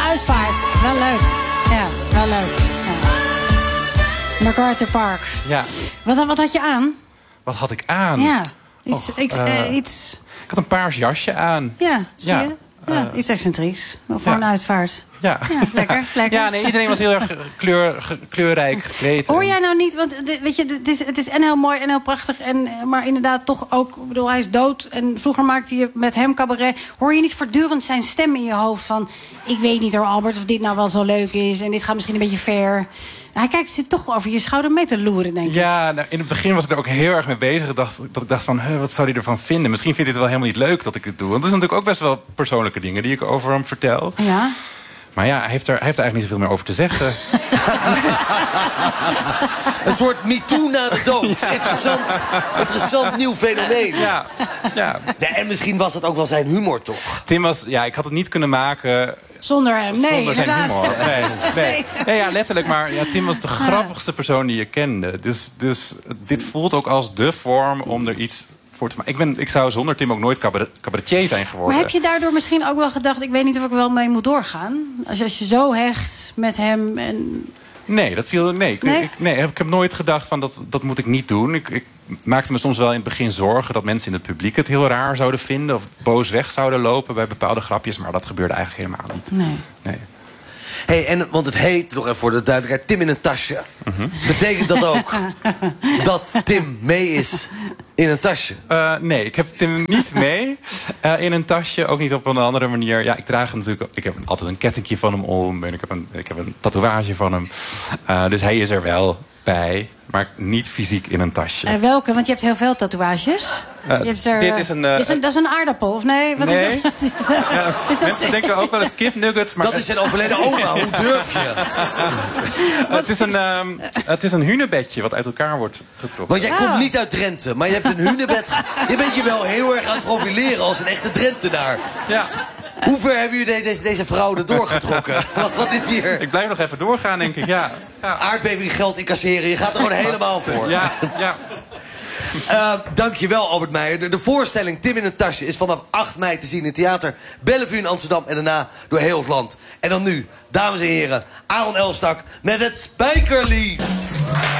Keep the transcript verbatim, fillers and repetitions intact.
uitvaart. Wel leuk. Ja, wel leuk. Ja. MacArthur Park. Ja. Wat, wat had je aan? Wat had ik aan? Ja, iets... Och, iets, uh, uh, iets... Ik had een paars jasje aan. Ja, zie ja. je? Ja, Uh, iets excentrieks. Of voor ja. een uitvaart. Ja. Ja, lekker, lekker. Ja, nee, iedereen was heel erg kleur, ge- kleurrijk gekleed. Hoor jij nou niet, want de- weet je, het is, het is en heel mooi en heel prachtig... En, maar inderdaad toch ook, ik bedoel, hij is dood... en vroeger maakte je met hem cabaret... hoor je niet voortdurend zijn stem in je hoofd van... ik weet niet hoor, Albert, of dit nou wel zo leuk is... en dit gaat misschien een beetje ver... Hij kijkt zit toch over je schouder mee te loeren, denk ik. Ja, nou, in het begin was ik er ook heel erg mee bezig. Ik dacht, dat ik dacht van, huh, wat zou hij ervan vinden? Misschien vindt hij het wel helemaal niet leuk dat ik het doe. Want er zijn natuurlijk ook best wel persoonlijke dingen... die ik over hem vertel. Ja. Maar ja, hij heeft er, hij heeft er eigenlijk niet zoveel meer over te zeggen. Een soort MeToo na de dood. Ja. Interessant, interessant nieuw fenomeen. Ja, ja. Nee, en misschien was dat ook wel zijn humor, toch? Tim was... Ja, ik had het niet kunnen maken... Zonder hem, nee, zonder zijn inderdaad. humor. Nee, nee. nee ja, letterlijk. Maar ja, Tim was de grappigste persoon die je kende. Dus, dus dit voelt ook als de vorm om er iets... voor te maken. Ik, ben, ik zou zonder Tim ook nooit cabaret, cabaretier zijn geworden. Maar heb je daardoor misschien ook wel gedacht... ik weet niet of ik wel mee moet doorgaan? Als je, als je zo hecht met hem en... Nee, dat viel. Nee, ik, Nee? ik, nee, ik heb nooit gedacht van dat, dat moet ik niet doen. Ik, ik maakte me soms wel in het begin zorgen dat mensen in het publiek het heel raar zouden vinden. Of boos weg zouden lopen bij bepaalde grapjes. Maar dat gebeurde eigenlijk helemaal niet. Nee. Nee. Hey, en, want het heet, nog even voor de duidelijkheid, Tim in een tasje. Mm-hmm. Betekent dat ook dat Tim mee is in een tasje? Uh, nee, ik heb Tim niet mee uh, in een tasje. Ook niet op een andere manier. Ja, ik draag hem natuurlijk... Ik heb altijd een kettingje van hem om. En ik heb een, ik heb een tatoeage van hem. Uh, dus hij is er wel bij. Maar niet fysiek in een tasje. Uh, welke? Want je hebt heel veel tatoeages. Uh, je hebt er, dit is een, uh, is een... Dat is een aardappel, of nee? Wat nee. Is dat? Is dat, ja, is dat... Mensen denken ook wel eens kipnuggets. Maar dat is een overleden oma, hoe durf je? het, is een, um, het is een hunebedje wat uit elkaar wordt getrokken. Want jij Ah. komt niet uit Drenthe, maar je hebt een hunebed. Je bent je wel heel erg aan het profileren als een echte Drentenaar. Ja. Hoe ver hebben jullie deze, deze vrouw er doorgetrokken? wat, wat is hier? Ik blijf nog even doorgaan, denk ik. Ja. Ja. Aardbeving, geld incasseren, je gaat er gewoon helemaal voor. Ja, ja. Uh, dankjewel, Albert Meijer. De, de voorstelling Tim in een tasje is vanaf acht mei te zien in theater Bellevue in Amsterdam en daarna door heel het land. En dan nu, dames en heren, Aaron Elstak met het Spijkerlied.